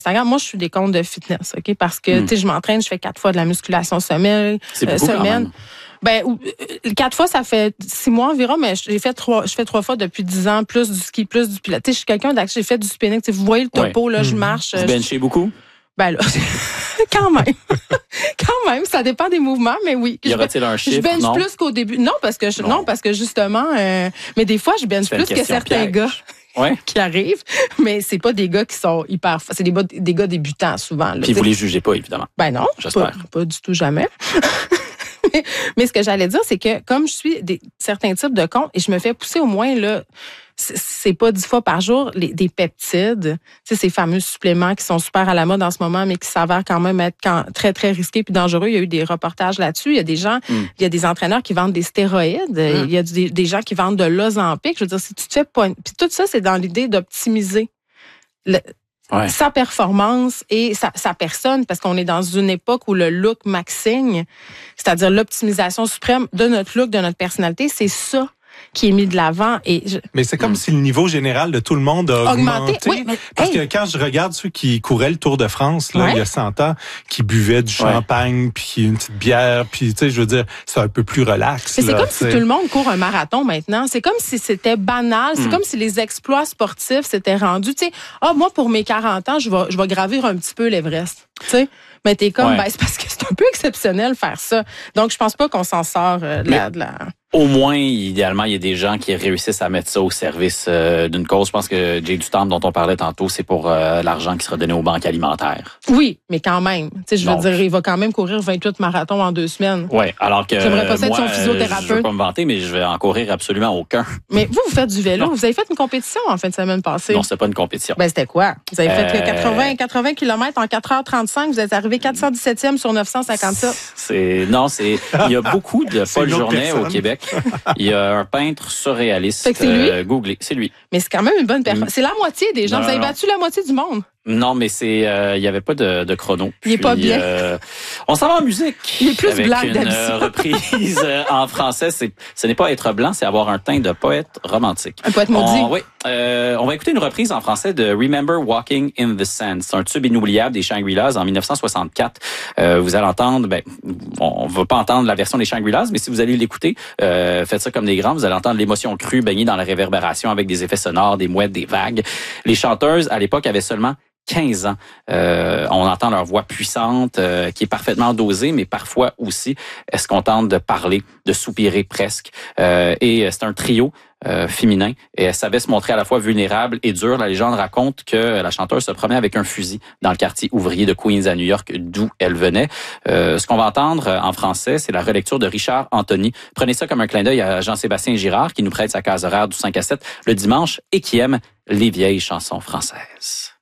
Instagram. Moi, je suis des comptes de fitness, OK? Parce que, tu sais, je m'entraîne, je fais 4 fois de la musculation semaine. C'est beaucoup quand même. Ben, 4 fois, ça fait 6 mois environ, mais je fais 3 fois depuis 10 ans, plus du ski, plus du pilates. Tu sais, je suis quelqu'un d'actif, j'ai fait du spinning. Tu sais, vous voyez le topo, là, je marche. Vous benchez beaucoup? Ben là, quand même. Quand même, ça dépend des mouvements, mais oui. Y aura-t-il un chiffre? Je bench plus qu'au début. Non, parce que justement, mais des fois, je bench plus que certains gars. Ouais. Qui arrivent, mais c'est pas des gars qui sont hyper... C'est des gars débutants, souvent. Là, puis vous les jugez pas, évidemment. Ben non, j'espère. Pas du tout, jamais. Mais ce que j'allais dire, c'est que comme je suis certains types de comptes, et je me fais pousser au moins, là, c'est pas 10 fois par jour, des peptides, tu sais, ces fameux suppléments qui sont super à la mode en ce moment, mais qui s'avèrent quand même être très, très risqués puis dangereux. Il y a eu des reportages là-dessus. Il y a des gens, il y a des entraîneurs qui vendent des stéroïdes. Il y a des gens qui vendent de l'Ozempic. Je veux dire, si tu te fais pas... Puis tout ça, c'est dans l'idée d'optimiser sa performance et sa personne, parce qu'on est dans une époque où le look maxigne, c'est-à-dire l'optimisation suprême de notre look, de notre personnalité, c'est ça qui est mis de l'avant. Mais c'est comme si le niveau général de tout le monde a augmenté. Oui, mais, parce que quand je regarde ceux qui couraient le Tour de France, là, il y a 100 ans, qui buvaient du champagne, puis une petite bière, puis tu sais, je veux dire, c'est un peu plus relax. Mais c'est comme si tout le monde court un marathon maintenant. C'est comme si c'était banal. C'est comme si les exploits sportifs s'étaient rendus. Tu sais, moi, pour mes 40 ans, je vais gravir un petit peu l'Everest. Tu sais, mais t'es comme, c'est parce que c'est un peu exceptionnel faire ça. Donc, je pense pas qu'on s'en sort de la... Au moins, idéalement, il y a des gens qui réussissent à mettre ça au service d'une cause. Je pense que Jay du Temple, dont on parlait tantôt, c'est pour l'argent qui sera donné aux banques alimentaires. Oui, mais quand même. Tu sais, je veux dire, il va quand même courir 28 marathons en 2 semaines. Oui, alors que j'aimerais pas être son physiothérapeute. Je veux pas me vanter, mais je vais en courir absolument aucun. Mais vous faites du vélo. Non. Vous avez fait une compétition en fin de semaine passée. Non, c'était pas une compétition. Ben, c'était quoi? Vous avez fait 80 km en 4h35. Vous êtes arrivé 417e sur 957. Il y a beaucoup de Paul Journet au Québec. Il y a un peintre surréaliste. Fait que c'est lui? Googlez, c'est lui. Mais c'est quand même une bonne performance. C'est la moitié des gens. Vous avez battu la moitié du monde. Non, mais il y avait pas de chrono. Il est pas bien. On s'en va en musique. Il est plus avec blanc une reprise en français. Ce n'est pas être blanc, c'est avoir un teint de poète romantique. Un poète maudit. On va écouter une reprise en français de Remember Walking in the Sand. C'est un tube inoubliable des Shangri-Las en 1964. Vous allez entendre, on va pas entendre la version des Shangri-Las, mais si vous allez l'écouter, faites ça comme des grands, vous allez entendre l'émotion crue baignée dans la réverbération avec des effets sonores, des mouettes, des vagues. Les chanteuses, à l'époque, avaient seulement 15 ans. On entend leur voix puissante, qui est parfaitement dosée, mais parfois aussi, est-ce qu'on tente de parler, de soupirer presque. Et c'est un trio féminin, et elle savait se montrer à la fois vulnérable et dure. La légende raconte que la chanteuse se promenait avec un fusil dans le quartier ouvrier de Queens à New York, d'où elle venait. Ce qu'on va entendre en français, c'est la relecture de Richard Anthony. Prenez ça comme un clin d'œil à Jean-Sébastien Girard, qui nous prête sa case horaire du 5 à 7 le dimanche et qui aime les vieilles chansons françaises.